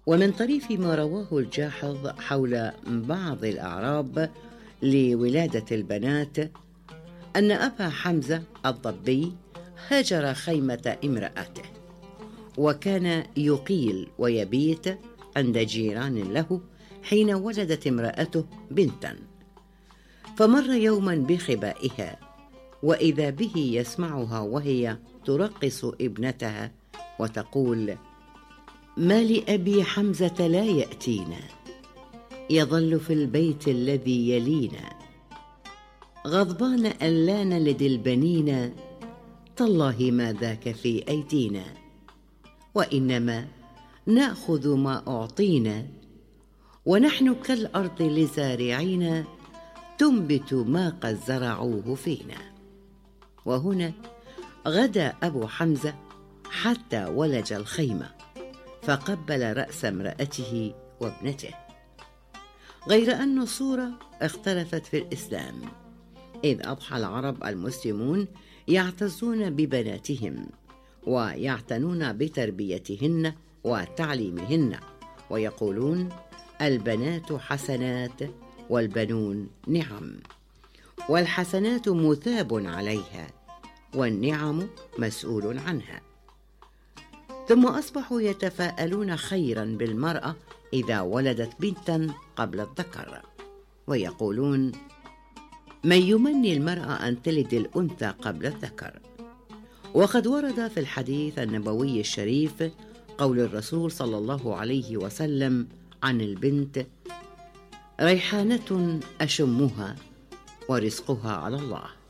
ومن طريف ما رواه الجاحظ حول بعض الأعراب لولادة البنات أن أبا حمزة الضبي هجر خيمة امرأته، وكان يقيل ويبيت عند جيران له حين ولدت امرأته بنتا، فمر يوما بخبائها وإذا به يسمعها وهي ترقص ابنتها وتقول: ما لأبي حمزة لا يأتينا، يظل في البيت الذي يلينا، غضبان ألا نلد البنين، تالله ما ذاك في أيدينا، وإنما نأخذ ما أعطينا، ونحن كالأرض لزارعين، تنبت ما قد زرعوه فينا. وهنا غدا أبو حمزة حتى ولج الخيمة، فقبل رأس امرأته وابنته، غير أن الصورة اختلفت في الإسلام، إذ أضحى العرب المسلمون يعتزون ببناتهم ويعتنون بتربيتهن وتعليمهن، ويقولون: البنات حسنات والبنون نعم، والحسنات مثاب عليها، والنعم مسؤول عنها. ثم أصبحوا يتفاءلون خيرا بالمرأة إذا ولدت بنتا قبل الذكر، ويقولون: من يمني المرأة أن تلد الأنثى قبل الذكر. وقد ورد في الحديث النبوي الشريف قول الرسول صلى الله عليه وسلم عن البنت: ريحانة أشمها ورزقها على الله.